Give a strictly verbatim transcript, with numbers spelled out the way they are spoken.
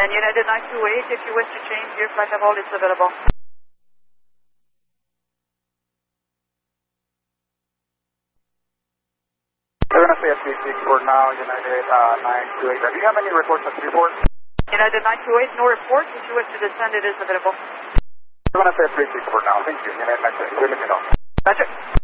And United nine two eight, if you wish to change your flight level, it's available. We're going to say a three six for now, United uh, nine two eight. Do you have any reports of report? United nine two eight, no report. If you wish to descend, it is available. We're going to say a three six for now. Thank you. United nine two eight. Let me know. Roger.